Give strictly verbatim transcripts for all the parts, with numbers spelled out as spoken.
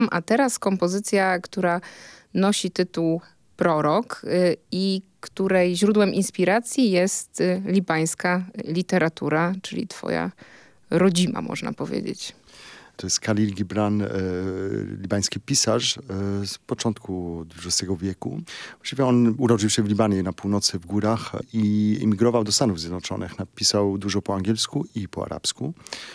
A teraz kompozycja, która nosi tytuł Prorok y, i której źródłem inspiracji jest y, libańska literatura, czyli twoja rodzima, można powiedzieć. To jest Khalil Gibran, e, libański pisarz e, z początku dwudziestego wieku. Właściwie on urodził się w Libanie na północy, w górach i emigrował do Stanów Zjednoczonych. Napisał dużo po angielsku i po arabsku.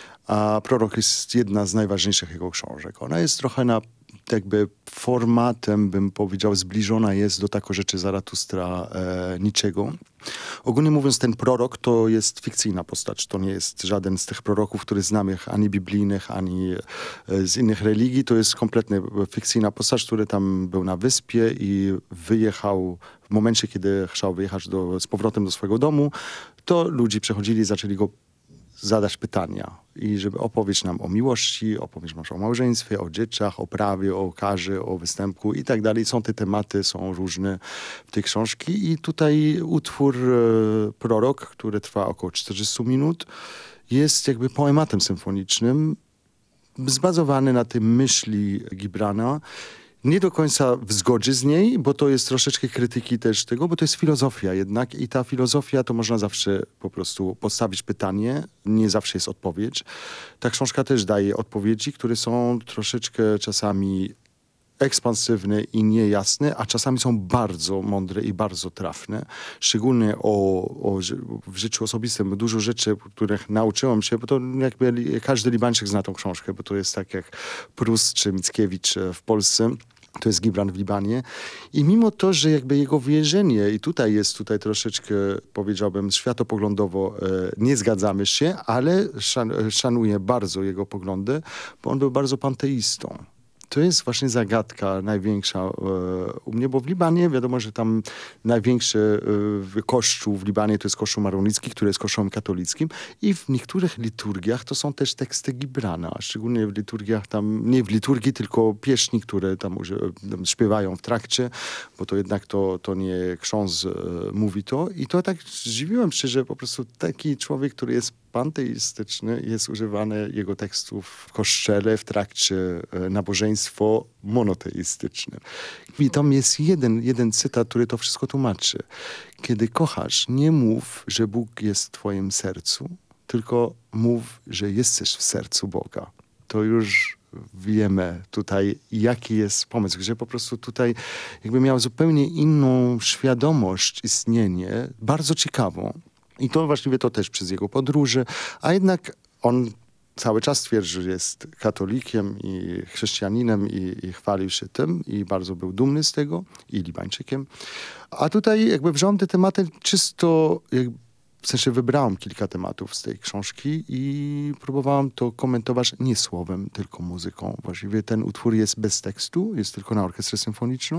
A Prorok jest jedna z najważniejszych jego książek. Ona jest trochę na jakby formatem, bym powiedział, zbliżona jest do takiej rzeczy Zaratustra e, niczego. Ogólnie mówiąc, ten prorok to jest fikcyjna postać. To nie jest żaden z tych proroków, które znamy, ani biblijnych, ani e, z innych religii. To jest kompletnie fikcyjna postać, który tam był na wyspie i wyjechał w momencie, kiedy chciał wyjechać do, z powrotem do swojego domu. To ludzie przechodzili i zaczęli go zadać pytania i żeby opowiedzieć nam o miłości, opowiedzieć nam o małżeństwie, o dzieciach, o prawie, o karze, o występku i tak dalej. Są te tematy, są różne w tej książki i tutaj utwór e, Prorok, który trwa około czterdzieści minut, jest jakby poematem symfonicznym zbazowany na tej myśli Gibrana. Nie do końca w zgodzie z niej, bo to jest troszeczkę krytyki też tego, bo to jest filozofia jednak i ta filozofia to można zawsze po prostu postawić pytanie, nie zawsze jest odpowiedź. Ta książka też daje odpowiedzi, które są troszeczkę czasami ekspansywne i niejasne, a czasami są bardzo mądre i bardzo trafne. Szczególnie o, o, w życiu osobistym. Dużo rzeczy, których nauczyłem się, bo to jakby każdy Libańczyk zna tą książkę, bo to jest tak jak Prus czy Mickiewicz w Polsce. To jest Gibran w Libanie. I mimo to, że jakby jego wierzenie, i tutaj jest tutaj troszeczkę, powiedziałbym, światopoglądowo e, nie zgadzamy się, ale szan, szanuję bardzo jego poglądy, bo on był bardzo panteistą. To jest właśnie zagadka największa e, u mnie, bo w Libanie wiadomo, że tam największy e, kościół w Libanie to jest kościół maronicki, który jest kościołem katolickim i w niektórych liturgiach to są też teksty Gibrana, szczególnie w liturgiach tam, nie w liturgii, tylko pieśni, które tam, tam śpiewają w trakcie, bo to jednak to, to nie ksiądz e, mówi to i to tak zdziwiłem się, że po prostu taki człowiek, który jest panteistyczny, jest używany jego tekstów w kościele w trakcie e, nabożeństwo monoteistyczne. I tam jest jeden, jeden cytat, który to wszystko tłumaczy. Kiedy kochasz, nie mów, że Bóg jest w twoim sercu, tylko mów, że jesteś w sercu Boga. To już wiemy tutaj, jaki jest pomysł, że po prostu tutaj jakby miał zupełnie inną świadomość, istnienie, bardzo ciekawą. I to właściwie to też przez jego podróże, a jednak on cały czas twierdzi, że jest katolikiem i chrześcijaninem i, i chwalił się tym i bardzo był dumny z tego i Libańczykiem. A tutaj jakby wziąłem te tematy czysto, jakby, w sensie wybrałem kilka tematów z tej książki i próbowałem to komentować nie słowem, tylko muzyką. Właściwie ten utwór jest bez tekstu, jest tylko na orkiestrę symfoniczną.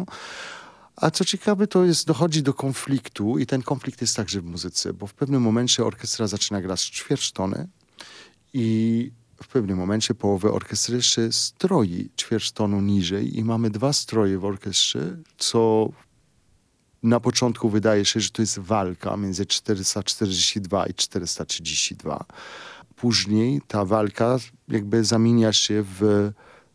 A co ciekawe, to jest, dochodzi do konfliktu i ten konflikt jest także w muzyce, bo w pewnym momencie orkiestra zaczyna grać ćwierćtony i w pewnym momencie połowę orkiestry się stroi ćwierćtonu niżej i mamy dwa stroje w orkiestrze, co na początku wydaje się, że to jest walka między czterysta czterdzieści dwa i czterysta trzydzieści dwa. Później ta walka jakby zamienia się w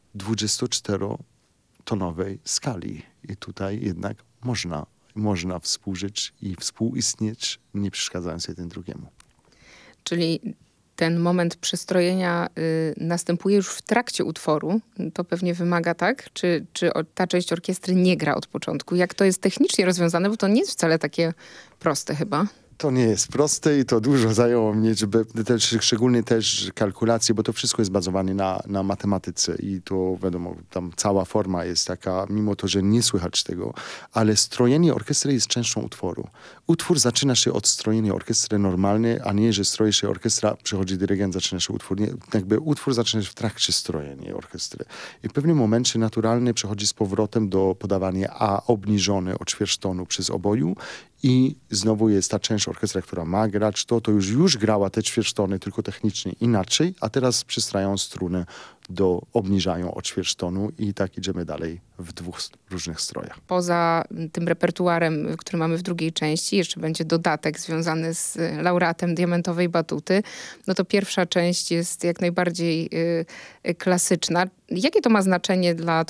dwudziestoczterotonowej skali. I tutaj jednak można, można współżyć i współistnieć, nie przeszkadzając jeden drugiemu. Czyli ten moment przestrojenia y, następuje już w trakcie utworu. To pewnie wymaga, tak? Czy, czy o, ta część orkiestry nie gra od początku? Jak to jest technicznie rozwiązane? Bo to nie jest wcale takie proste chyba. To nie jest proste i to dużo zajęło mnie, żeby też, szczególnie też kalkulacje, bo to wszystko jest bazowane na, na matematyce i to wiadomo, tam cała forma jest taka, mimo to, że nie słychać tego, ale strojenie orkiestry jest częścią utworu. Utwór zaczyna się od strojenia orkiestry normalnej, a nie, że stroi się orkiestra, przychodzi dyrygent, zaczyna się utwór. Nie, jakby utwór zaczyna się w trakcie strojenia orkiestry. I w pewnym momencie naturalnie przechodzi z powrotem do podawania A obniżone od ćwierćtonu przez oboju i znowu jest ta część orkiestra, która ma grać to, to już, już grała te ćwierćtony, tylko technicznie inaczej, a teraz przystrają struny do, obniżają od ćwierćtonu i tak idziemy dalej w dwóch różnych strojach. Poza tym repertuarem, który mamy w drugiej części, jeszcze będzie dodatek związany z laureatem Diamentowej Batuty. No to pierwsza część jest jak najbardziej y, klasyczna. Jakie to ma znaczenie dla